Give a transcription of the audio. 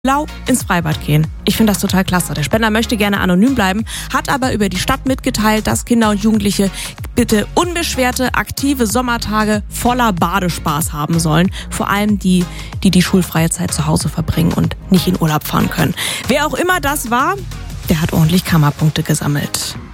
blau ins Freibad gehen. Ich finde das total klasse. Der Spender möchte gerne anonym bleiben, hat aber über die Stadt mitgeteilt, dass Kinder und Jugendliche bitte unbeschwerte, aktive Sommertage voller Badespaß haben sollen. Vor allem die schulfreie Zeit zu Hause verbringen und nicht in Urlaub fahren können. Wer auch immer das war, der hat ordentlich Karma-Punkte gesammelt.